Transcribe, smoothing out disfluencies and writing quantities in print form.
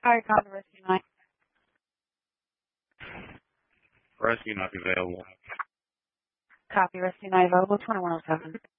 Hi, copy rescue 9. Rescue not available. Copy rescue 9 available, 2107.